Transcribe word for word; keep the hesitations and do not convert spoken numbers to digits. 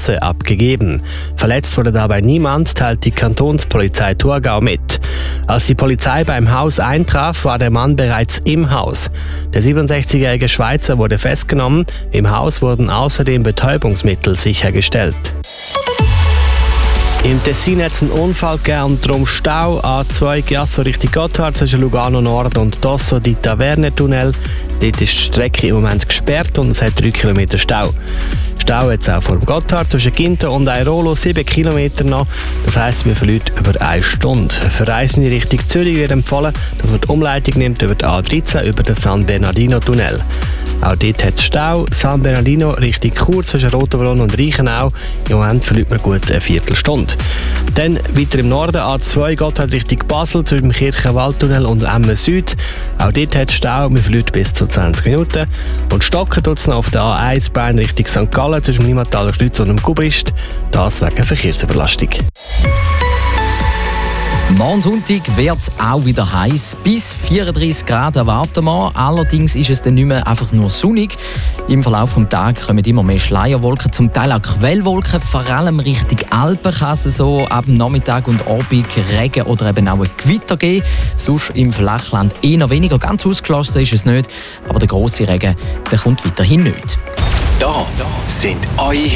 Straße abgegeben. Verletzt wurde dabei niemand, teilt die Kantonspolizei Thurgau mit. Als die Polizei beim Haus eintraf, war der Mann bereits im Haus. Der siebenundsechzigjährige Schweizer wurde festgenommen. Im Haus wurden außerdem Betäubungsmittel sichergestellt. Im Tessin hat es einen Unfall gegeben und darum Stau. A zwei Chiasso Richtung Gotthard zwischen Lugano Nord und Dosso di Taverne Tunnel. Dort ist die Strecke im Moment gesperrt und es hat drei Kilometer Stau. Stau jetzt auch vor dem Gotthard zwischen Ginto und Airolo, sieben Kilometer noch. Das heisst, wir verlieren über eine Stunde. Für Reisende Richtung Zürich wird empfohlen, dass man die Umleitung nimmt über die A dreizehn über den San Bernardino Tunnel. Auch dort hat es Stau. San Bernardino Richtung Chur zwischen Rotenbronn und Reichenau. Im Moment verliert man gut eine Viertelstunde. Dann weiter im Norden A zwei Gotthard Richtung Basel zwischen dem Kirchenwaldtunnel und Emmen Süd. Auch dort hat es Stau. Man verliert bis zu zwanzig Minuten. Und stocken tut es noch auf der A eins Bern Richtung Sankt Gallen zwischen dem Limmataler Kreuz und dem Gubrist. Das wegen Verkehrsüberlastung. Morgen Sonntag wird es auch wieder heiß. Bis vierunddreissig Grad erwarten wir. Allerdings ist es dann nicht mehr einfach nur sonnig. Im Verlauf des Tages kommen immer mehr Schleierwolken, zum Teil auch Quellwolken. Vor allem Richtung Alpen kann es so ab Nachmittag und Abend Regen oder eben auch ein Gewitter geben. Sonst im Flachland eher weniger. Ganz ausgeschlossen ist es nicht. Aber der grosse Regen der kommt weiterhin nicht. Da sind eure